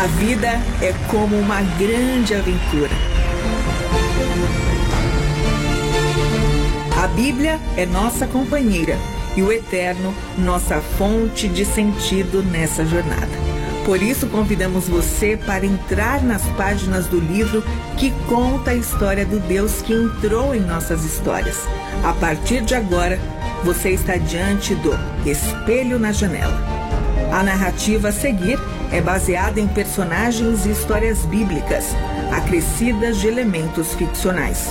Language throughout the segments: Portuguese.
A vida é como uma grande aventura. A Bíblia é nossa companheira e o Eterno, nossa fonte de sentido nessa jornada. Por isso, convidamos você para entrar nas páginas do livro que conta a história do Deus que entrou em nossas histórias. A partir de agora, você está diante do Espelho na Janela. A narrativa a seguir é baseada em personagens e histórias bíblicas, acrescidas de elementos ficcionais.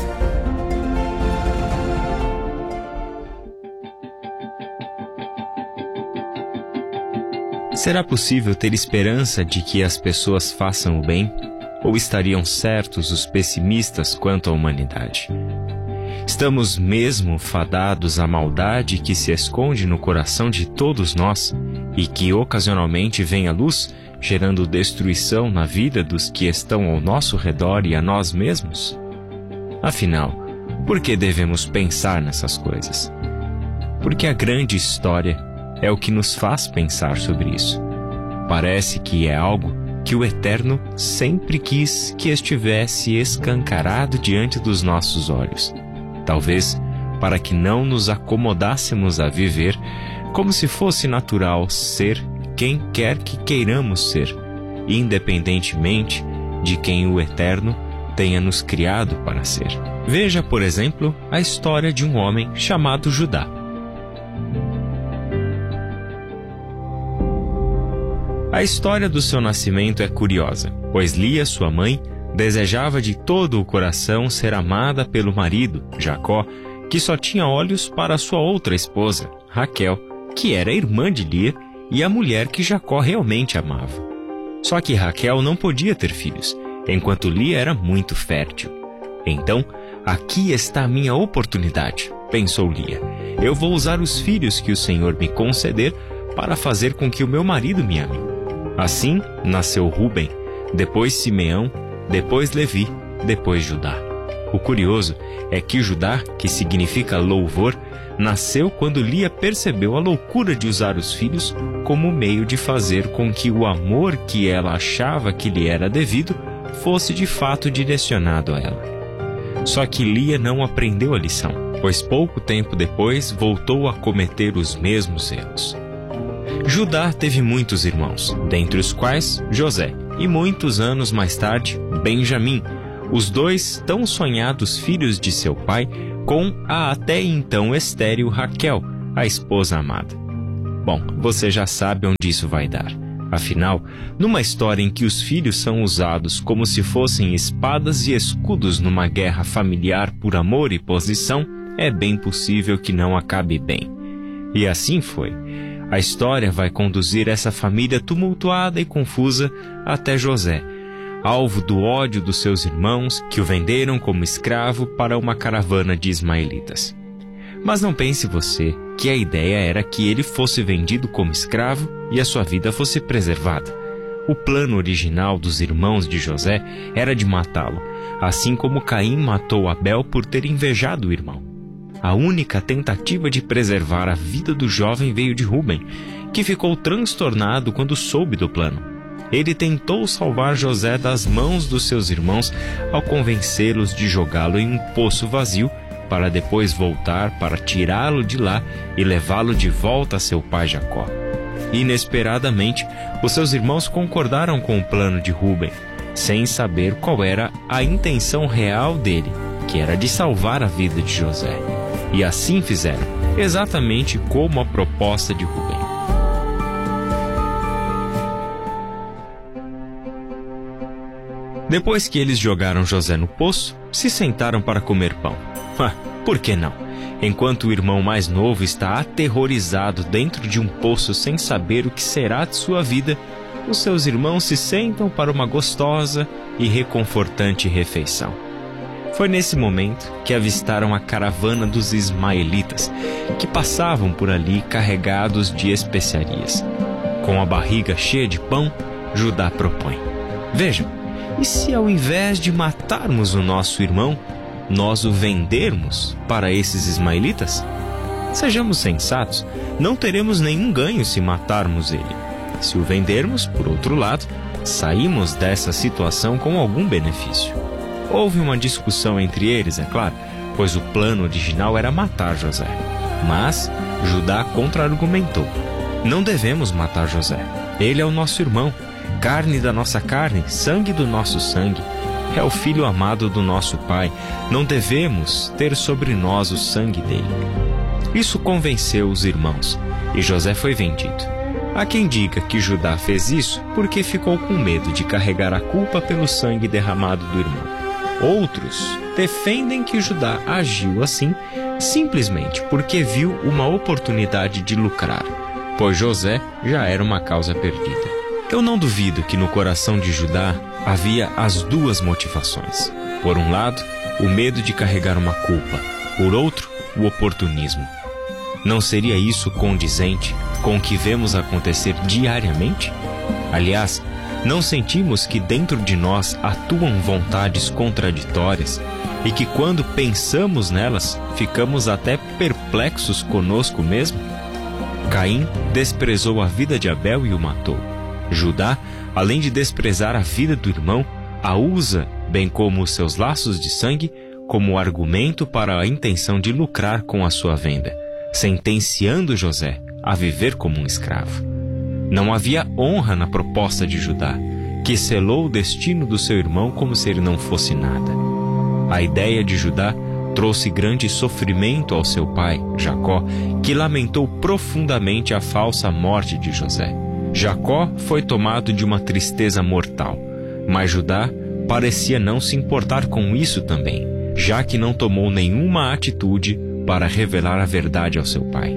Será possível ter esperança de que as pessoas façam o bem? Ou estariam certos os pessimistas quanto à humanidade? Estamos mesmo fadados à maldade que se esconde no coração de todos nós e que ocasionalmente vem à luz, gerando destruição na vida dos que estão ao nosso redor e a nós mesmos? Afinal, por que devemos pensar nessas coisas? Porque a grande história é o que nos faz pensar sobre isso. Parece que é algo que o Eterno sempre quis que estivesse escancarado diante dos nossos olhos. Talvez para que não nos acomodássemos a viver como se fosse natural ser quem quer que queiramos ser, independentemente de quem o Eterno tenha nos criado para ser. Veja, por exemplo, a história de um homem chamado Judá. A história do seu nascimento é curiosa, pois Lia, sua mãe, desejava de todo o coração ser amada pelo marido, Jacó, que só tinha olhos para sua outra esposa, Raquel, que era irmã de Lia e a mulher que Jacó realmente amava. Só que Raquel não podia ter filhos, enquanto Lia era muito fértil. Então, aqui está a minha oportunidade, pensou Lia. Eu vou usar os filhos que o Senhor me conceder para fazer com que o meu marido me ame. Assim, nasceu Rúben, depois Simeão, depois Levi, depois Judá. O curioso é que Judá, que significa louvor, nasceu quando Lia percebeu a loucura de usar os filhos como meio de fazer com que o amor que ela achava que lhe era devido fosse de fato direcionado a ela. Só que Lia não aprendeu a lição, pois pouco tempo depois voltou a cometer os mesmos erros. Judá teve muitos irmãos, dentre os quais José, e muitos anos mais tarde, Benjamim, os dois tão sonhados filhos de seu pai, com a até então estéril Raquel, a esposa amada. Bom, você já sabe onde isso vai dar. Afinal, numa história em que os filhos são usados como se fossem espadas e escudos numa guerra familiar por amor e posição, é bem possível que não acabe bem. E assim foi. A história vai conduzir essa família tumultuada e confusa até José, alvo do ódio dos seus irmãos que o venderam como escravo para uma caravana de ismaelitas. Mas não pense você que a ideia era que ele fosse vendido como escravo e a sua vida fosse preservada. O plano original dos irmãos de José era de matá-lo, assim como Caim matou Abel por ter invejado o irmão. A única tentativa de preservar a vida do jovem veio de Rúben, que ficou transtornado quando soube do plano. Ele tentou salvar José das mãos dos seus irmãos ao convencê-los de jogá-lo em um poço vazio para depois voltar para tirá-lo de lá e levá-lo de volta a seu pai Jacó. Inesperadamente, os seus irmãos concordaram com o plano de Rúben, sem saber qual era a intenção real dele, que era de salvar a vida de José. E assim fizeram, exatamente como a proposta de Rúben. Depois que eles jogaram José no poço, se sentaram para comer pão. Por que não? Enquanto o irmão mais novo está aterrorizado dentro de um poço sem saber o que será de sua vida, os seus irmãos se sentam para uma gostosa e reconfortante refeição. Foi nesse momento que avistaram a caravana dos ismaelitas, que passavam por ali carregados de especiarias. Com a barriga cheia de pão, Judá propõe: vejam, e se ao invés de matarmos o nosso irmão, nós o vendermos para esses ismaelitas? Sejamos sensatos, não teremos nenhum ganho se matarmos ele. Se o vendermos, por outro lado, saímos dessa situação com algum benefício. Houve uma discussão entre eles, é claro, pois o plano original era matar José. Mas Judá contra-argumentou: não devemos matar José. Ele é o nosso irmão, carne da nossa carne, sangue do nosso sangue. É o filho amado do nosso pai. Não devemos ter sobre nós o sangue dele. Isso convenceu os irmãos, e José foi vendido. Há quem diga que Judá fez isso porque ficou com medo de carregar a culpa pelo sangue derramado do irmão. Outros defendem que Judá agiu assim simplesmente porque viu uma oportunidade de lucrar, pois José já era uma causa perdida. Eu não duvido que no coração de Judá havia as duas motivações. Por um lado, o medo de carregar uma culpa. Por outro, o oportunismo. Não seria isso condizente com o que vemos acontecer diariamente? Aliás, não sentimos que dentro de nós atuam vontades contraditórias e que quando pensamos nelas, ficamos até perplexos conosco mesmo? Caim desprezou a vida de Abel e o matou. Judá, além de desprezar a vida do irmão, a usa, bem como os seus laços de sangue, como argumento para a intenção de lucrar com a sua venda, sentenciando José a viver como um escravo. Não havia honra na proposta de Judá, que selou o destino do seu irmão como se ele não fosse nada. A ideia de Judá trouxe grande sofrimento ao seu pai, Jacó, que lamentou profundamente a falsa morte de José. Jacó foi tomado de uma tristeza mortal, mas Judá parecia não se importar com isso também, já que não tomou nenhuma atitude para revelar a verdade ao seu pai.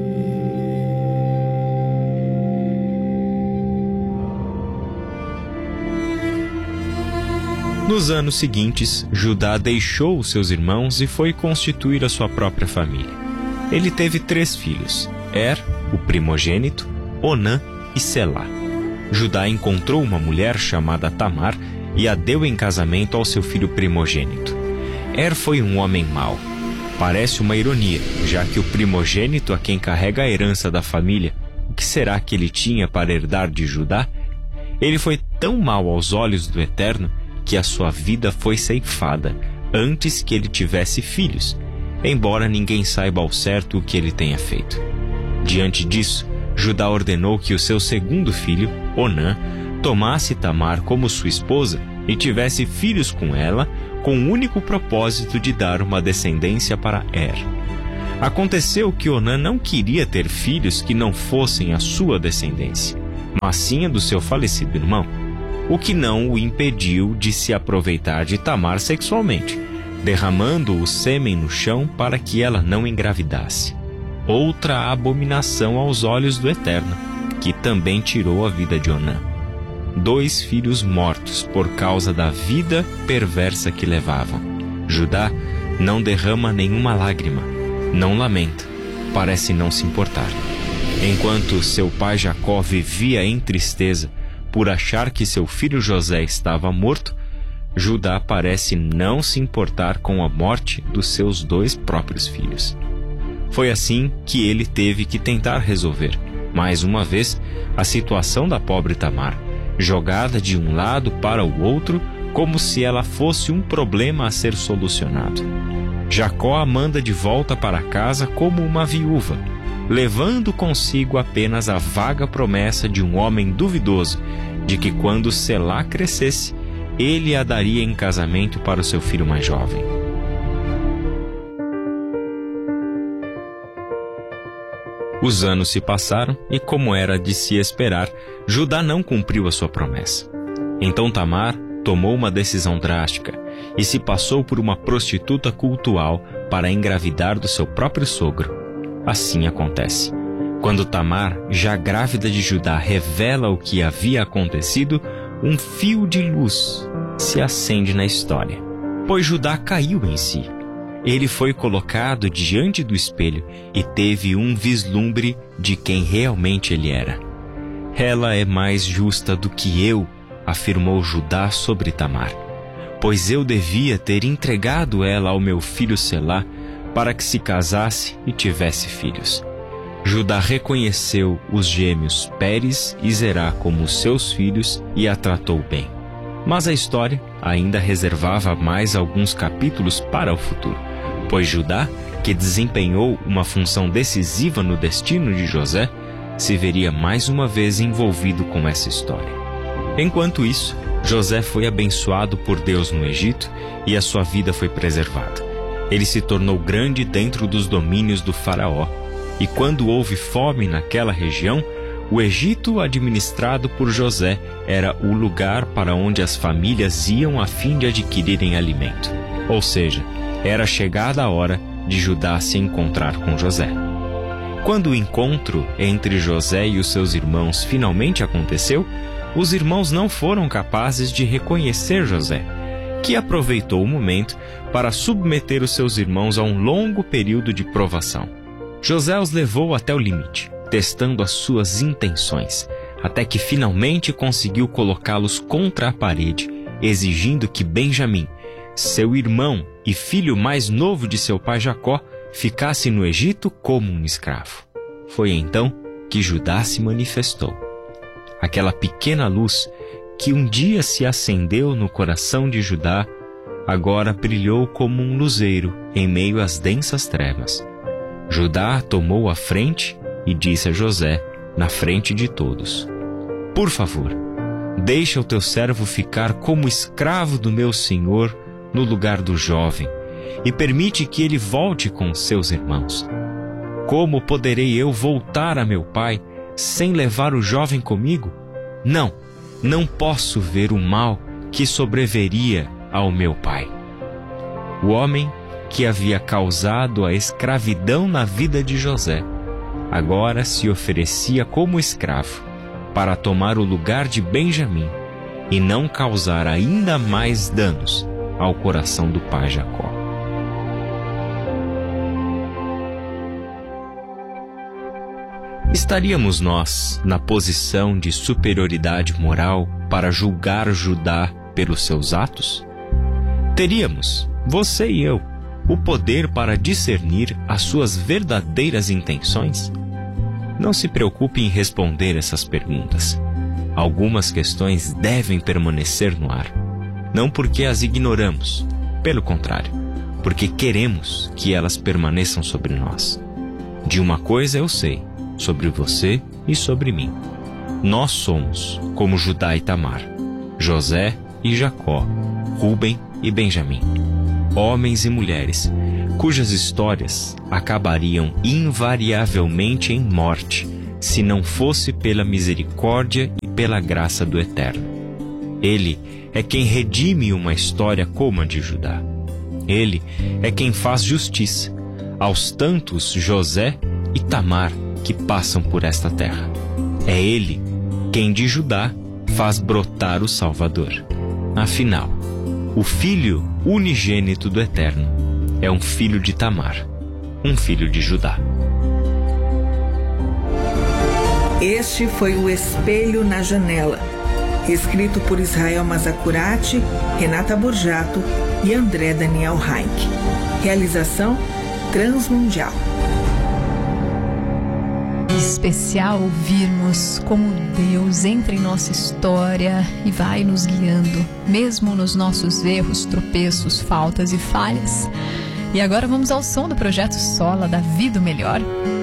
Nos anos seguintes, Judá deixou os seus irmãos e foi constituir a sua própria família. Ele teve 3 filhos: o primogênito, Onã e Selá. Judá encontrou uma mulher chamada Tamar e a deu em casamento ao seu filho primogênito. Foi um homem mau. Parece uma ironia, já que o primogênito a quem carrega a herança da família, o que será que ele tinha para herdar de Judá? Ele foi tão mau aos olhos do Eterno que a sua vida foi ceifada antes que ele tivesse filhos, embora ninguém saiba ao certo o que ele tenha feito. Diante disso, Judá ordenou que o seu segundo filho, Onã, tomasse Tamar como sua esposa e tivesse filhos com ela, com o único propósito de dar uma descendência para Aconteceu que Onã não queria ter filhos que não fossem a sua descendência, mas sim a do seu falecido irmão, o que não o impediu de se aproveitar de Tamar sexualmente, derramando o sêmen no chão para que ela não engravidasse. Outra abominação aos olhos do Eterno, que também tirou a vida de Onã. 2 filhos mortos por causa da vida perversa que levavam. Judá não derrama nenhuma lágrima, não lamenta, parece não se importar. Enquanto seu pai Jacó vivia em tristeza por achar que seu filho José estava morto, Judá parece não se importar com a morte dos seus 2 próprios filhos. Foi assim que ele teve que tentar resolver, mais uma vez, a situação da pobre Tamar, jogada de um lado para o outro como se ela fosse um problema a ser solucionado. Jacó a manda de volta para casa como uma viúva, levando consigo apenas a vaga promessa de um homem duvidoso de que quando Selá crescesse, ele a daria em casamento para o seu filho mais jovem. Os anos se passaram e, como era de se esperar, Judá não cumpriu a sua promessa. Então Tamar tomou uma decisão drástica e se passou por uma prostituta cultual para engravidar do seu próprio sogro. Assim acontece. Quando Tamar, já grávida de Judá, revela o que havia acontecido, um fio de luz se acende na história, pois Judá caiu em si. Ele foi colocado diante do espelho e teve um vislumbre de quem realmente ele era. Ela é mais justa do que eu, afirmou Judá sobre Tamar, pois eu devia ter entregado ela ao meu filho Selá para que se casasse e tivesse filhos. Judá reconheceu os gêmeos Pérez e Zerá como seus filhos e a tratou bem. Mas a história ainda reservava mais alguns capítulos para o futuro, pois Judá, que desempenhou uma função decisiva no destino de José, se veria mais uma vez envolvido com essa história. Enquanto isso, José foi abençoado por Deus no Egito e a sua vida foi preservada. Ele se tornou grande dentro dos domínios do faraó, e quando houve fome naquela região, o Egito, administrado por José, era o lugar para onde as famílias iam a fim de adquirirem alimento. Ou seja, era chegada a hora de Judá se encontrar com José. Quando o encontro entre José e os seus irmãos finalmente aconteceu, os irmãos não foram capazes de reconhecer José, que aproveitou o momento para submeter os seus irmãos a um longo período de provação. José os levou até o limite, testando as suas intenções, até que finalmente conseguiu colocá-los contra a parede, exigindo que Benjamim, seu irmão e filho mais novo de seu pai Jacó, ficasse no Egito como um escravo. Foi então que Judá se manifestou. Aquela pequena luz que um dia se acendeu no coração de Judá, agora brilhou como um luzeiro em meio às densas trevas. Judá tomou a frente e disse a José, na frente de todos: Por favor, deixa o teu servo ficar como escravo do meu senhor no lugar do jovem, e permite que ele volte com seus irmãos. Como poderei eu voltar a meu pai sem levar o jovem comigo? Não posso ver o mal que sobreveria ao meu pai. O homem que havia causado a escravidão na vida de José, agora se oferecia como escravo para tomar o lugar de Benjamim e não causar ainda mais danos ao coração do pai Jacó. Estaríamos nós na posição de superioridade moral para julgar Judá pelos seus atos? Teríamos, você e eu, o poder para discernir as suas verdadeiras intenções? Não se preocupe em responder essas perguntas. Algumas questões devem permanecer no ar. Não porque as ignoramos, pelo contrário, porque queremos que elas permaneçam sobre nós. De uma coisa eu sei, sobre você e sobre mim. Nós somos como Judá e Tamar, José e Jacó, Rúben e Benjamim. Homens e mulheres cujas histórias acabariam invariavelmente em morte se não fosse pela misericórdia e pela graça do Eterno. Ele é quem redime uma história como a de Judá. Ele é quem faz justiça aos tantos José e Tamar que passam por esta terra. É Ele quem de Judá faz brotar o Salvador. Afinal, o filho unigênito do Eterno é um filho de Tamar, um filho de Judá. Este foi o Espelho na Janela, escrito por Israel Mazacurati, Renata Borjato e André Daniel Heinck. Realização Transmundial. Especial ouvirmos como Deus entra em nossa história e vai nos guiando, mesmo nos nossos erros, tropeços, faltas e falhas. E agora vamos ao som do Projeto Sola da Vida Melhor.